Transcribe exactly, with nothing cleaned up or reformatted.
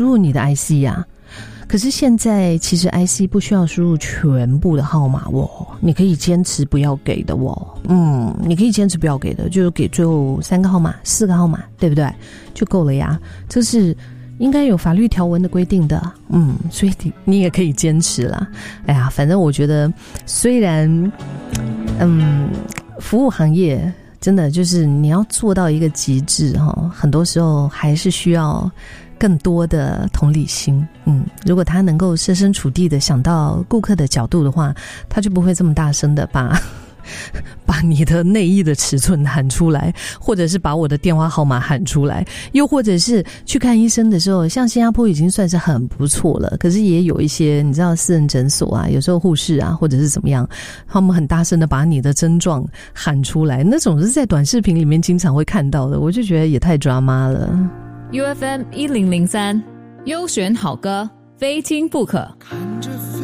输入你的 I C 啊。可是现在其实 I C 不需要输入全部的号码哦，你可以坚持不要给的哦。嗯，你可以坚持不要给的，就是给最后三个号码、四个号码，对不对？就够了呀。这是应该有法律条文的规定的，嗯，所以你你也可以坚持啦。哎呀，反正我觉得，虽然，嗯，服务行业真的就是你要做到一个极致哈，很多时候还是需要更多的同理心。嗯，如果他能够设身处地的想到顾客的角度的话，他就不会这么大声的把把你的内衣的尺寸喊出来，或者是把我的电话号码喊出来，又或者是去看医生的时候，像新加坡已经算是很不错了，可是也有一些你知道私人诊所啊，有时候护士啊或者是怎么样，他们很大声的把你的症状喊出来，那种是在短视频里面经常会看到的，我就觉得也太抓马了。 U F M 一零零三优选好歌，非听不可。